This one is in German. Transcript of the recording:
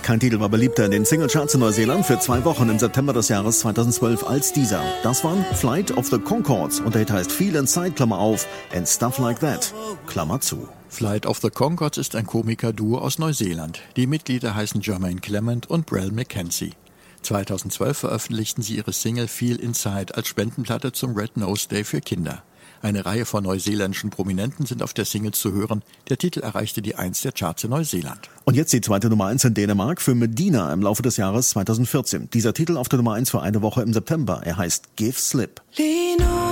Kein Titel war beliebter in den Singlecharts in Neuseeland für 2 Wochen im September des Jahres 2012 als dieser. Das war Flight of the Conchords und der Hit heißt Feel Inside, Klammer auf, and Stuff Like That, Klammer zu. Flight of the Conchords ist ein Komiker-Duo aus Neuseeland. Die Mitglieder heißen Jermaine Clement und Brell McKenzie. 2012 veröffentlichten sie ihre Single Feel Inside als Spendenplatte zum Red Nose Day für Kinder. Eine Reihe von neuseeländischen Prominenten sind auf der Single zu hören. Der Titel erreichte die 1 der Charts in Neuseeland. Und jetzt die zweite Nummer 1 in Dänemark für Medina im Laufe des Jahres 2014. Dieser Titel auf der Nummer 1 für eine Woche im September. Er heißt Give Slip. Lige nu